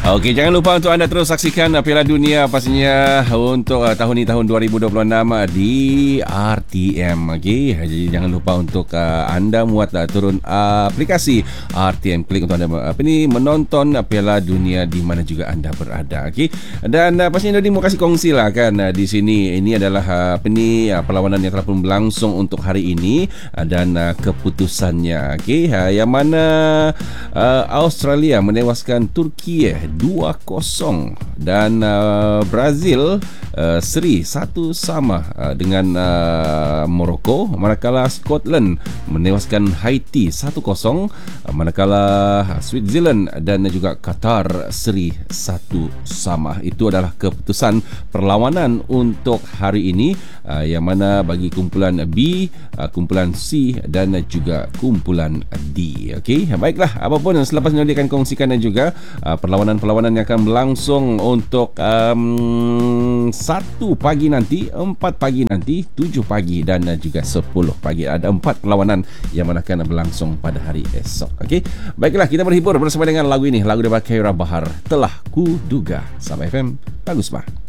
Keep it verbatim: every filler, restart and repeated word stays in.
Okey, jangan lupa untuk anda terus saksikan uh, Piala Dunia pastinya untuk uh, tahun ini, tahun dua ribu dua puluh enam uh, di R T M. Okey, jadi jangan lupa untuk uh, anda muat uh, turun uh, aplikasi R T M Klik untuk anda uh, apa ni menonton uh, Piala Dunia di mana juga anda berada. Okey, dan uh, pastinya Dodi mau kasih kongsi lah kan uh, di sini. Ini adalah uh, apa ni uh, perlawanan yang telah pun berlangsung untuk hari ini uh, dan uh, keputusannya. Okey, uh, yang mana uh, Australia menewaskan Turki dua kosong dan uh, Brazil uh, seri satu sama uh, dengan uh, Morocco, manakala Scotland menewaskan Haiti satu kosong, uh, manakala Switzerland dan juga Qatar seri satu sama. Itu adalah keputusan perlawanan untuk hari ini, uh, yang mana bagi kumpulan B, uh, kumpulan C dan juga kumpulan D. Okey, baiklah, apapun selepas ini akan kongsikan dan juga uh, perlawanan-perlawanan yang akan berlangsung untuk um, satu pagi nanti, empat pagi nanti, tujuh pagi dan uh, juga sepuluh pagi. Ada empat perlawanan yang mana akan berlangsung pada hari esok. Okey, baiklah, kita berhibur bersama dengan lagu ini, lagu daripada Kaira Bahar, Telah Kuduga. Sampai F M, bagus bah.